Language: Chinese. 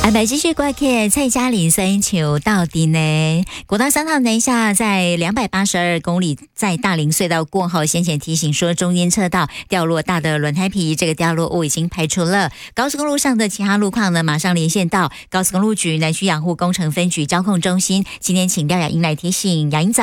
安排继续挂客蔡嘉玲三球到底呢？国道3号南下在282公里，在大林隧道过后，先前提醒说中间车道掉落大的轮胎皮，这个掉落物已经排除了。高速公路上的其他路况呢，马上连线到高速公路局南区养护工程分局交控中心。今天请廖雅英来提醒，雅英早。